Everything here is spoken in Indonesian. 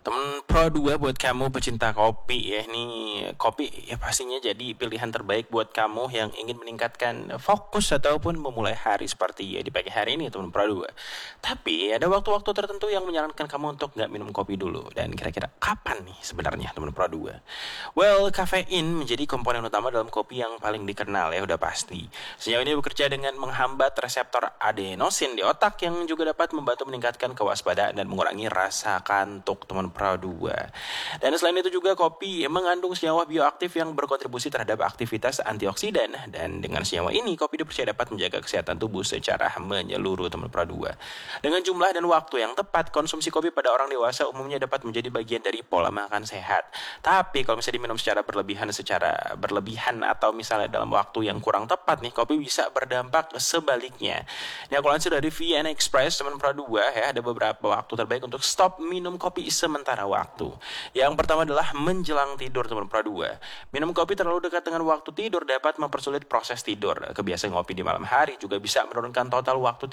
Temen Pro 2 buat kamu pecinta kopi ya. Nih kopi ya pastinya jadi pilihan terbaik buat kamu yang ingin meningkatkan fokus ataupun memulai hari seperti ya di pagi hari ini temen Pro 2. Tapi ada waktu-waktu tertentu yang menyarankan kamu untuk nggak minum kopi dulu. Dan kira-kira kapan nih sebenarnya temen Pro 2? Well, kafein menjadi komponen utama dalam kopi yang paling dikenal ya udah pasti. Senyawa ini bekerja dengan menghambat reseptor adenosin di otak yang juga dapat membantu meningkatkan kewaspadaan dan mengurangi rasa kantuk teman Pro 2. Dan selain itu juga kopi mengandung senyawa bioaktif yang berkontribusi terhadap aktivitas antioksidan. Dan dengan senyawa ini kopi dipercaya dapat menjaga kesehatan tubuh secara menyeluruh teman Pro 2. Dengan jumlah dan waktu yang tepat, konsumsi kopi pada orang dewasa umumnya dapat menjadi bagian dari pola makan sehat. Tapi kalau misalnya diminum secara berlebihan atau misalnya dalam waktu yang kurang tepat nih, kopi bisa berdampak sebaliknya. Ini aku lansir dari VN Express teman Pro 2 ya, ada beberapa waktu terbaik untuk stop minum kopi sementara waktu. Yang pertama adalah menjelang tidur teman Pro 2. Minum kopi terlalu dekat dengan waktu tidur dapat mempersulit proses tidur. Kebiasaan ngopi di malam hari juga bisa menurunkan total waktu